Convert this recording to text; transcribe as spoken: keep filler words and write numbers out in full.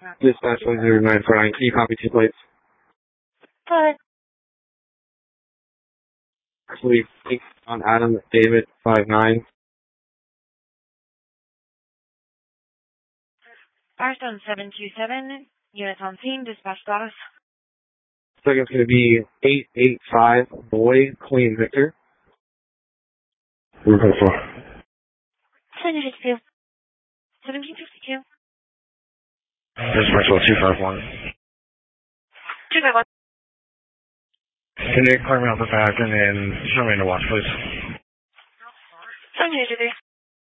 Dispatch one zero nine four nine, can you copy two plates? Good. Actually, on Adam David five nine. Firestone seven two seven, units on scene, dispatch status. Second's going to be eight eight five, Boy, Queen Victor. We're going for seventeen fifty-two. seventeen fifty-two. Dispatch two five one. two five one. Can you clear me out the back and then show me in the watch, please? seventeen fifty-three.